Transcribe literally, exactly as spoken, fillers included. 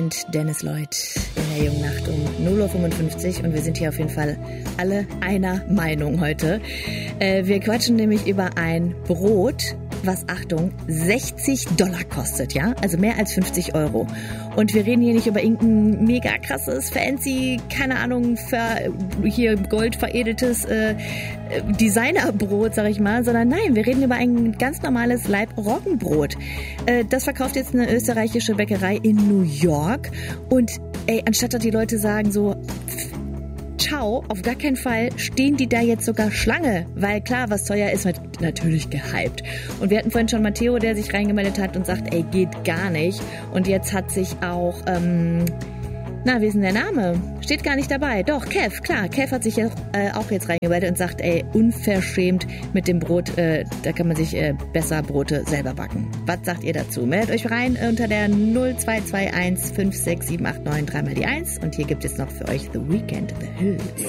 und Dennis Lloyd in der jungen Nacht um null Uhr fünfundfünfzig und wir sind hier auf jeden Fall alle einer Meinung heute. Äh, wir quatschen nämlich über ein Brot, was, Achtung, sechzig Dollar kostet, ja? Also mehr als fünfzig Euro. Und wir reden hier nicht über irgendein mega krasses, fancy, keine Ahnung, ver, hier Gold veredeltes äh, Designerbrot, sag ich mal, sondern nein, wir reden über ein ganz normales Leib-Roggenbrot. Äh, das verkauft jetzt eine österreichische Bäckerei in New York und ey, anstatt dass die Leute sagen so, ciao, auf gar keinen Fall stehen die da jetzt sogar Schlange, weil klar, was teuer ist, wird natürlich gehypt. Und wir hatten vorhin schon Matteo, der sich reingemeldet hat und sagt, ey, geht gar nicht. Und jetzt hat sich auch, ähm, na, wie ist denn der Name? Steht gar nicht dabei. Doch, Kev, klar, Kev hat sich ja, äh, auch jetzt reingemeldet und sagt, ey, unverschämt mit dem Brot, äh, da kann man sich äh, besser Brote selber backen. Was sagt ihr dazu? Meldet euch rein unter der null zwei zwei eins fünf sechs sieben acht neun drei mal die eins und hier gibt es noch für euch The Weeknd, The Hills.